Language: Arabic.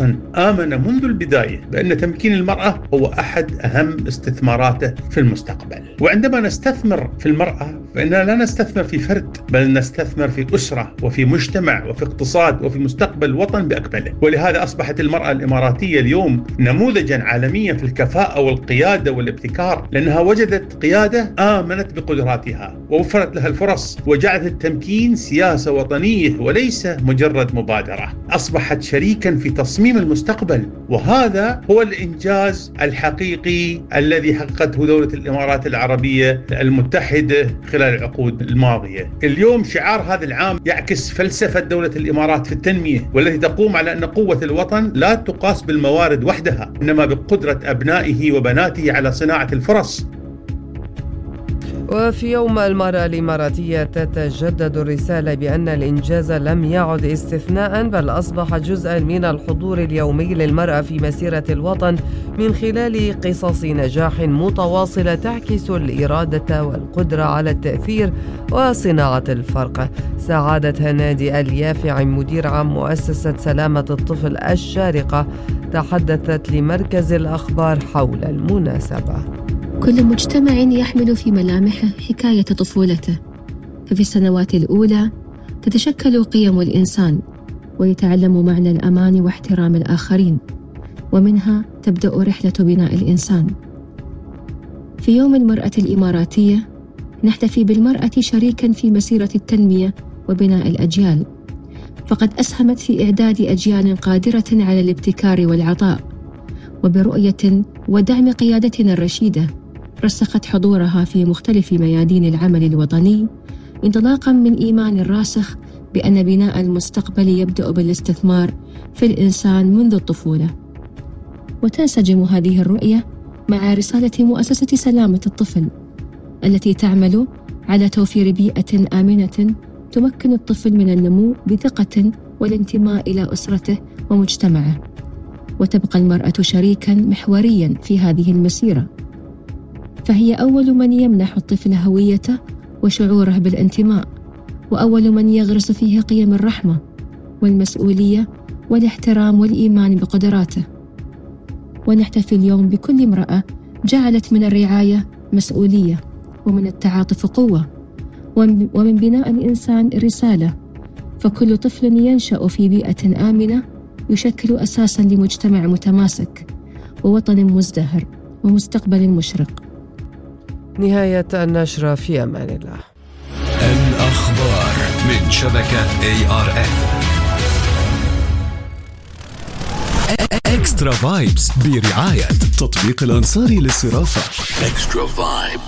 الوطن آمن منذ البداية بأن تمكين المرأة هو أحد أهم استثماراته في المستقبل. وعندما نستثمر في المرأة فإننا لا نستثمر في فرد، بل نستثمر في أسرة وفي مجتمع وفي اقتصاد وفي مستقبل الوطن بأكمله. ولهذا أصبحت المرأة الإماراتية اليوم نموذجا عالميا في الكفاءة والقيادة والابتكار، لأنها وجدت قيادة آمنت بقدراتها ووفرت لها الفرص وجعلت التمكين سياسة وطنية وليس مجرد مبادرة. أصبحت شريكا في تصميم المستقبل، وهذا هو الإنجاز الحقيقي الذي حققته دولة الإمارات العربية المتحدة خلال العقود الماضية. اليوم شعار هذا العام يعكس فلسفة دولة الإمارات في التنمية، والتي تقوم على أن قوة الوطن لا تقاس بالموارد وحدها، إنما بقدرة أبنائه وبناته على صناعة الفرص. وفي يوم المرأة الإماراتية تتجدد الرسالة بأن الإنجاز لم يعد استثناء، بل أصبح جزءا من الحضور اليومي للمرأة في مسيرة الوطن من خلال قصص نجاح متواصلة تعكس الإرادة والقدرة على التأثير وصناعة الفرق. سعادة هنادي اليافع مدير عام مؤسسة سلامة الطفل الشارقة تحدثت لمركز الأخبار حول المناسبة. كل مجتمع يحمل في ملامحه حكاية طفولته، ففي السنوات الأولى تتشكل قيم الإنسان ويتعلم معنى الأمان واحترام الآخرين، ومنها تبدأ رحلة بناء الإنسان. في يوم المرأة الإماراتية نحتفي بالمرأة شريكاً في مسيرة التنمية وبناء الأجيال، فقد أسهمت في إعداد أجيال قادرة على الابتكار والعطاء، وبرؤية ودعم قيادتنا الرشيدة رسخت حضورها في مختلف ميادين العمل الوطني، انطلاقاً من إيمان راسخ بأن بناء المستقبل يبدأ بالاستثمار في الإنسان منذ الطفولة. وتنسجم هذه الرؤية مع رسالة مؤسسة سلامة الطفل التي تعمل على توفير بيئة آمنة تمكن الطفل من النمو بثقة والانتماء إلى أسرته ومجتمعه. وتبقى المرأة شريكاً محورياً في هذه المسيرة، فهي أول من يمنح الطفل هويته وشعوره بالانتماء، وأول من يغرس فيه قيم الرحمة والمسؤولية والاحترام والإيمان بقدراته. ونحتفي اليوم بكل امرأة جعلت من الرعاية مسؤولية، ومن التعاطف قوة، ومن بناء الإنسان رسالة. فكل طفل ينشأ في بيئة آمنة يشكل أساساً لمجتمع متماسك ووطن مزدهر ومستقبل مشرق. نهاية النشرة، في أمان الله. الأخبار من شبكة ARN. إكسترا فايبس برعاية تطبيق الأنصاري للصرافة. إكسترا فايب.